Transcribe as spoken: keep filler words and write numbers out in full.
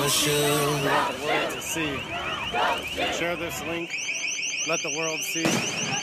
want the world to see. Share this link. Let the world see.